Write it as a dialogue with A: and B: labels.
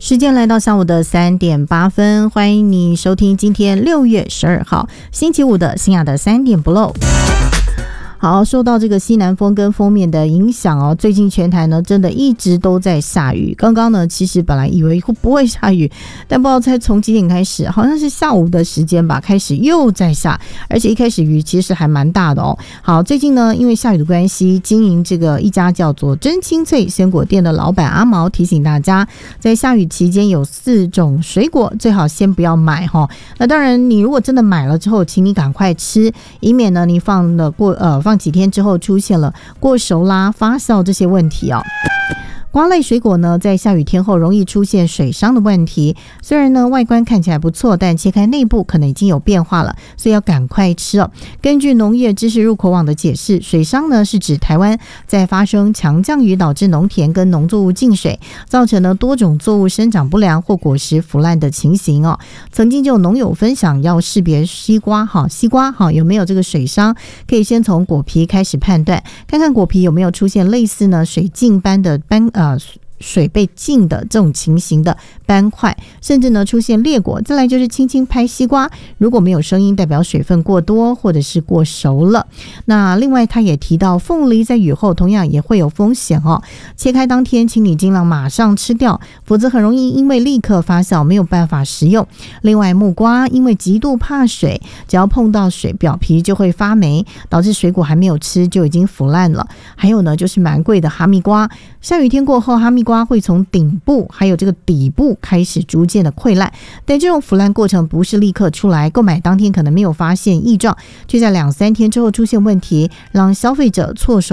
A: 时间来到下午的3:08，欢迎你收听今天6月12号星期五的新雅的3点不漏。好，受到这个西南风跟锋面的影响哦，最近全台呢真的一直都在下雨。刚刚呢其实本来以为不会下雨，但不知道才从几点开始，好像是下午的时间吧，开始又在下，而且一开始雨其实还蛮大的哦。好，最近呢因为下雨的关系，经营这个一家叫做真清脆鲜果店的老板阿毛提醒大家，在下雨期间有4种水果最好先不要买齁。那当然你如果真的买了之后，请你赶快吃，以免呢你放几天之后出现了过熟啦、发酵这些问题哦。瓜类水果呢，在下雨天后容易出现水伤的问题。虽然呢外观看起来不错，但切开内部可能已经有变化了，所以要赶快吃哦。根据农业知识入口网的解释，水伤呢是指台湾在发生强降雨导致农田跟农作物进水，造成呢多种作物生长不良或果实腐烂的情形哦。曾经就有农友分享，要识别西瓜有没有这个水伤，可以先从果皮开始判断，看看果皮有没有出现类似呢水浸般的水被浸的这种情形的斑块，甚至呢出现裂果。再来就是轻轻拍西瓜，如果没有声音，代表水分过多或者是过熟了。那另外他也提到，凤梨在雨后同样也会有风险哦。切开当天，请你尽量马上吃掉，否则很容易因为立刻发酵没有办法食用。另外木瓜因为极度怕水，只要碰到水表皮就会发霉，导致水果还没有吃就已经腐烂了。还有呢就是蛮贵的哈密瓜，下雨天过后，哈密瓜会从顶部还有这个底部开始逐渐的溃烂，但这种腐烂过程不是立刻出来，购买当天可能没有发现异状，却在2-3天之后出现问题，让消费者措手